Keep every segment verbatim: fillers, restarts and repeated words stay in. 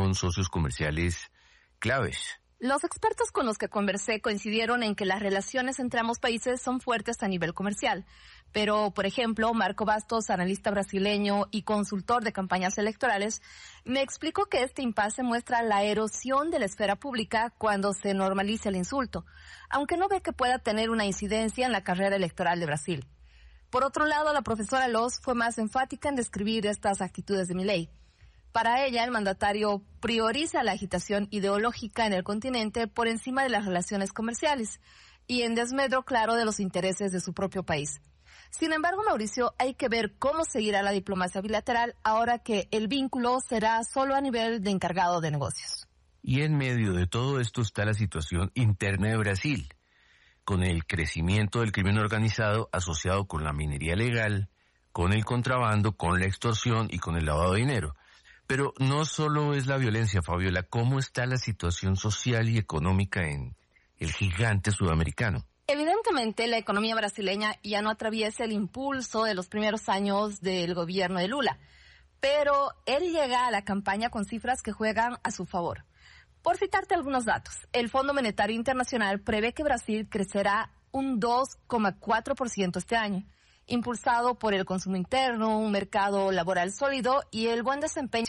son socios comerciales claves. Los expertos con los que conversé coincidieron en que las relaciones entre ambos países son fuertes a nivel comercial. Pero, por ejemplo, Marco Bastos, analista brasileño y consultor de campañas electorales, me explicó que este impasse muestra la erosión de la esfera pública cuando se normaliza el insulto, aunque no ve que pueda tener una incidencia en la carrera electoral de Brasil. Por otro lado, la profesora Loz fue más enfática en describir estas actitudes de Milei. Para ella, el mandatario prioriza la agitación ideológica en el continente por encima de las relaciones comerciales y en desmedro claro de los intereses de su propio país. Sin embargo, Mauricio, hay que ver cómo seguirá la diplomacia bilateral ahora que el vínculo será solo a nivel de encargado de negocios. Y en medio de todo esto está la situación interna de Brasil, con el crecimiento del crimen organizado asociado con la minería ilegal, con el contrabando, con la extorsión y con el lavado de dinero. Pero no solo es la violencia, Fabiola, ¿cómo está la situación social y económica en el gigante sudamericano? Evidentemente, la economía brasileña ya no atraviesa el impulso de los primeros años del gobierno de Lula, pero él llega a la campaña con cifras que juegan a su favor. Por citarte algunos datos, el Fondo Monetario Internacional prevé que Brasil crecerá un dos coma cuatro por ciento este año, impulsado por el consumo interno, un mercado laboral sólido y el buen desempeño.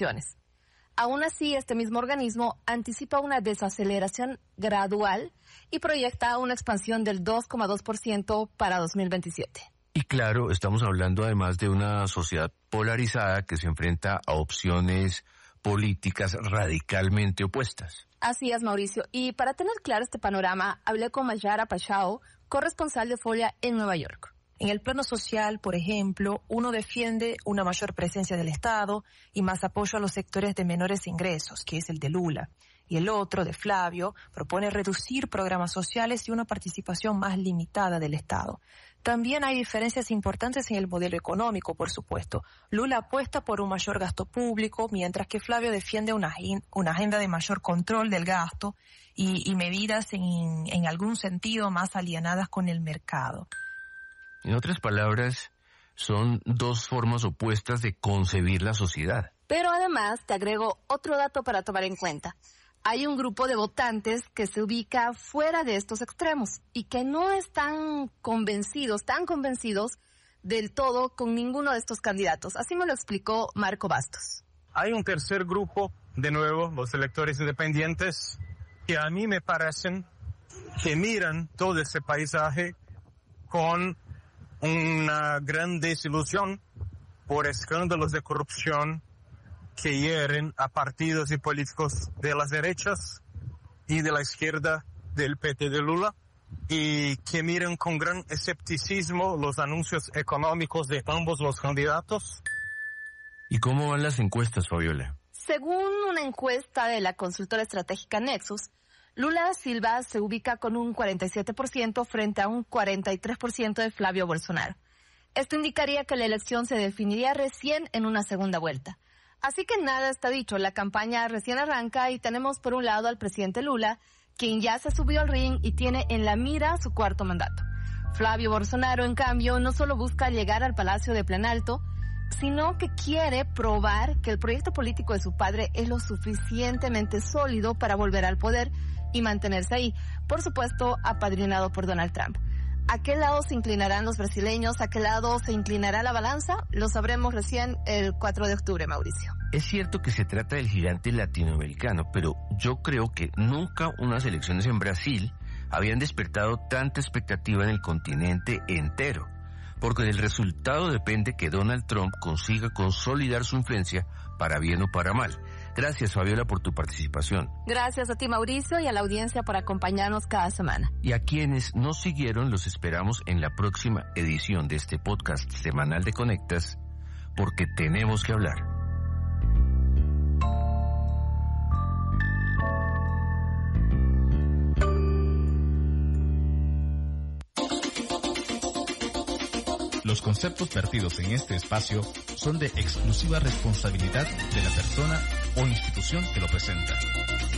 Aún así, este mismo organismo anticipa una desaceleración gradual y proyecta una expansión del dos coma dos por ciento para dos mil veintisiete. Y claro, estamos hablando además de una sociedad polarizada que se enfrenta a opciones políticas radicalmente opuestas. Así es, Mauricio. Y para tener claro este panorama, hablé con Mayara Pachao, corresponsal de Folia en Nueva York. En el plano social, por ejemplo, uno defiende una mayor presencia del Estado y más apoyo a los sectores de menores ingresos, que es el de Lula. Y el otro, de Flavio, propone reducir programas sociales y una participación más limitada del Estado. También hay diferencias importantes en el modelo económico, por supuesto. Lula apuesta por un mayor gasto público, mientras que Flavio defiende una, una agenda de mayor control del gasto y, y medidas en, en algún sentido más alienadas con el mercado. En otras palabras, son dos formas opuestas de concebir la sociedad. Pero además, te agrego otro dato para tomar en cuenta. Hay un grupo de votantes que se ubica fuera de estos extremos y que no están convencidos, tan convencidos del todo con ninguno de estos candidatos. Así me lo explicó Marco Bastos. Hay un tercer grupo, de nuevo, los electores independientes, que a mí me parecen que miran todo ese paisaje con una gran desilusión por escándalos de corrupción que hieren a partidos y políticos de las derechas y de la izquierda del P T de Lula, y que miran con gran escepticismo los anuncios económicos de ambos los candidatos. ¿Y cómo van las encuestas, Fabiola? Según una encuesta de la consultora estratégica Nexus, Lula da Silva se ubica con un cuarenta y siete por ciento frente a un cuarenta y tres por ciento de Flavio Bolsonaro. Esto indicaría que la elección se definiría recién en una segunda vuelta. Así que nada está dicho, la campaña recién arranca y tenemos por un lado al presidente Lula, quien ya se subió al ring y tiene en la mira su cuarto mandato. Flavio Bolsonaro, en cambio, no solo busca llegar al Palacio de Planalto, sino que quiere probar que el proyecto político de su padre es lo suficientemente sólido para volver al poder y mantenerse ahí, por supuesto, apadrinado por Donald Trump. ¿A qué lado se inclinarán los brasileños? ¿A qué lado se inclinará la balanza? Lo sabremos recién el cuatro de octubre, Mauricio. Es cierto que se trata del gigante latinoamericano, pero yo creo que nunca unas elecciones en Brasil habían despertado tanta expectativa en el continente entero, porque del resultado depende que Donald Trump consiga consolidar su influencia para bien o para mal. Gracias, Fabiola, por tu participación. Gracias a ti, Mauricio, y a la audiencia por acompañarnos cada semana. Y a quienes nos siguieron, los esperamos en la próxima edición de este podcast semanal de Conectas, porque tenemos que hablar. Los conceptos vertidos en este espacio son de exclusiva responsabilidad de la persona o institución que lo presenta.